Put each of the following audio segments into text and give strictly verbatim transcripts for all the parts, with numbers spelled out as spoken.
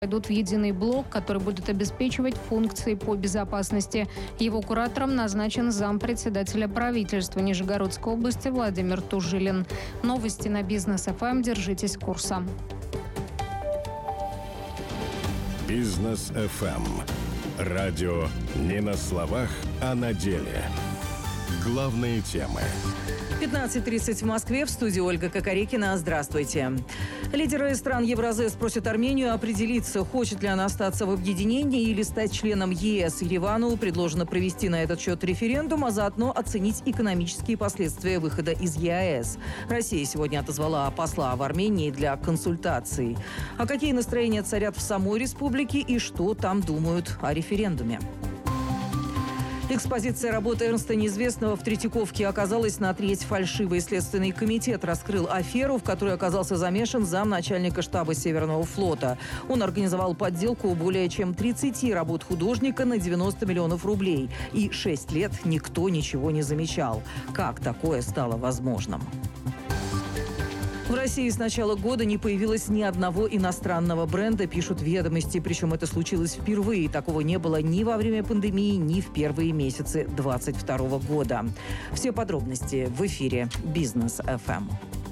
Пойдут в единый блок, который будет обеспечивать функции по безопасности. Его куратором назначен зампредседателя правительства Нижегородской области Владимир Тужилин. Новости на Бизнес эф эм. Держитесь курса. Бизнес эф эм. Радио не на словах, а на деле. Главные темы. пятнадцать тридцать в Москве. В студии Ольга Кокорекина. Здравствуйте. Лидеры стран Евразес просят Армению определиться, хочет ли она остаться в объединении или стать членом е эс. Еревану предложено провести на этот счет референдум, а заодно оценить экономические последствия выхода из е а эс. Россия сегодня отозвала посла в Армении для консультаций. А какие настроения царят в самой республике и что там думают о референдуме? Экспозиция работы Эрнста Неизвестного в Третьяковке оказалась на треть фальшивой. Следственный комитет раскрыл аферу, в которой оказался замешан замначальника штаба Северного флота. Он организовал подделку более чем тридцати работ художника на девяносто миллионов рублей. И шесть лет никто ничего не замечал. Как такое стало возможным? В России с начала года не появилось ни одного иностранного бренда, пишут «Ведомости». Причем это случилось впервые. Такого не было ни во время пандемии, ни в первые месяцы две тысячи двадцать второго года. Все подробности в эфире Бизнес эф эм.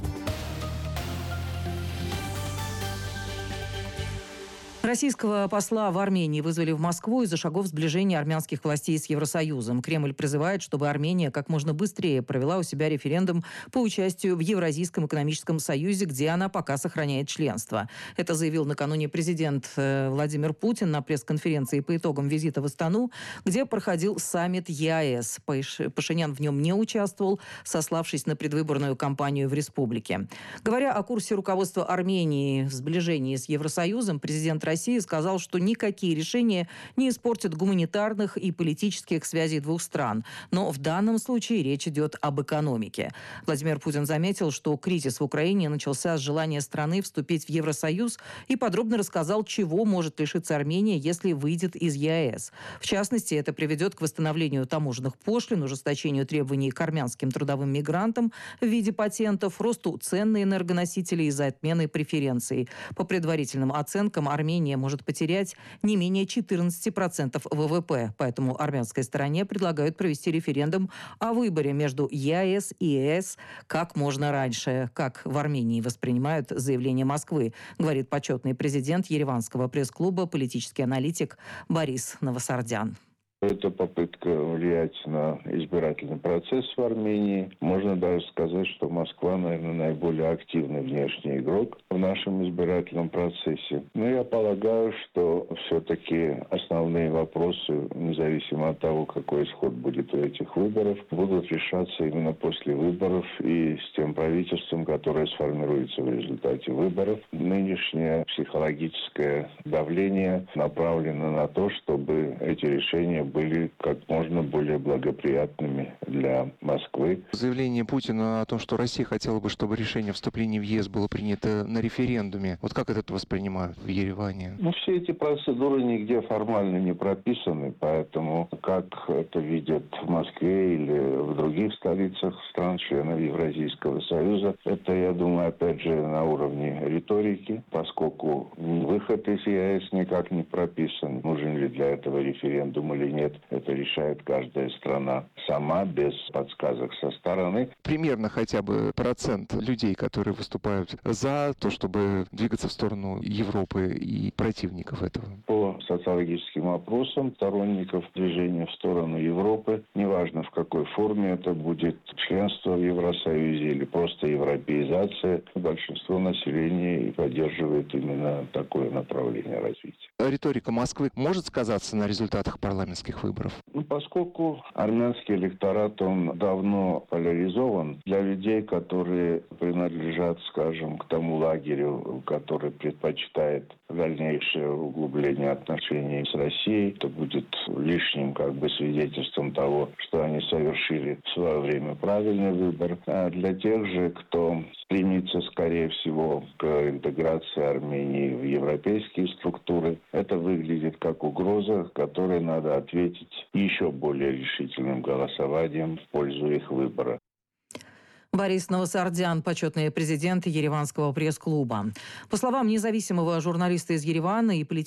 Российского посла в Армении вызвали в Москву из-за шагов сближения армянских властей с Евросоюзом. Кремль призывает, чтобы Армения как можно быстрее провела у себя референдум по участию в Евразийском экономическом союзе, где она пока сохраняет членство. Это заявил накануне президент Владимир Путин на пресс-конференции по итогам визита в Астану, где проходил саммит е а эс. Пашинян в нем не участвовал, сославшись на предвыборную кампанию в республике. Говоря о курсе руководства Армении в сближении с Евросоюзом, президент России Россия сказал, что никакие решения не испортят гуманитарных и политических связей двух стран. Но в данном случае речь идет об экономике. Владимир Путин заметил, что кризис в Украине начался с желания страны вступить в Евросоюз и подробно рассказал, чего может лишиться Армения, если выйдет из е а эс. В частности, это приведет к восстановлению таможенных пошлин, ужесточению требований к армянским трудовым мигрантам в виде патентов, росту цен на энергоносители из-за отмены преференций. По предварительным оценкам, Армения может потерять не менее четырнадцать процентов вэ вэ пэ. Поэтому армянской стороне предлагают провести референдум о выборе между е а эс и е эс как можно раньше. Как в Армении воспринимают заявление Москвы, говорит почетный президент Ереванского пресс-клуба, политический аналитик Борис Новосардян. Это попытка влиять на избирательный процесс в Армении. Можно даже сказать, что Москва, наверное, наиболее активный внешний игрок в нашем избирательном процессе. Но я полагаю, что все-таки основные вопросы, независимо от того, какой исход будет у этих выборов, будут решаться именно после выборов и с тем правительством, которое сформируется в результате выборов. Нынешнее психологическое давление направлено на то, чтобы эти решения были как можно более благоприятными для Москвы. Заявление Путина о том, что Россия хотела бы, чтобы решение о вступлении в е эс было принято на референдуме. Вот как это воспринимают в Ереване? Ну, все эти процедуры нигде формально не прописаны, поэтому как это видят в Москве или в других столицах стран-членов Евразийского союза, это, я думаю, опять же, на уровне риторики, поскольку выход из е а эс никак не прописан, нужен ли для этого референдум или нет. Нет, это решает каждая страна сама, без подсказок со стороны. Примерно хотя бы процент людей, которые выступают за то, чтобы двигаться в сторону Европы, и противников этого? По социологическим опросам сторонников движения в сторону Европы, неважно в какой форме это будет, членство в Евросоюзе или просто европеизация, большинство населения и поддерживает именно такое направление развития. Риторика Москвы может сказаться на результатах парламентских выборов? Ну, поскольку армянский электорат, он давно поляризован, для людей, которые принадлежат, скажем, к тому лагерю, который предпочитает дальнейшее углубление отношений с Россией, это будет лишним как бы свидетельством того, что они совершили в свое время правильный выбор. А для тех же, кто стремится, скорее всего, к интеграции Армении в европейские структуры, это выглядит как угроза, которой надо ответить еще более решительным голосованием в пользу их выбора. Борис Новосардян, почетный президент Ереванского пресс-клуба. По словам независимого журналиста из Еревана и политического